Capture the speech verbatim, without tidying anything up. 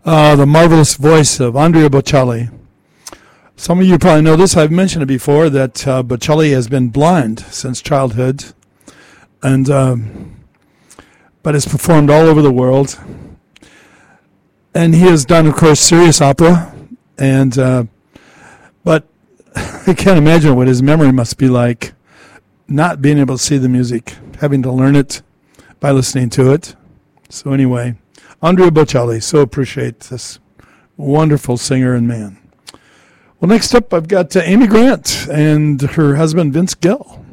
Uh, the marvelous voice of Andrea Bocelli. Some of you probably know this. I've mentioned it before that uh, Bocelli has been blind since childhood, and um, but has performed all over the world. And he has done, of course, serious opera, and uh, but I can't imagine what his memory must be like, not being able to see the music, having to learn it by listening to it. So anyway, Andrea Bocelli, so appreciate this wonderful singer and man. Well, next up, I've got uh, Amy Grant and her husband, Vince Gill.